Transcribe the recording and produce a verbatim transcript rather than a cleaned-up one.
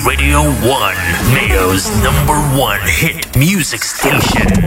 Radio one, Mayo's number one hit music station.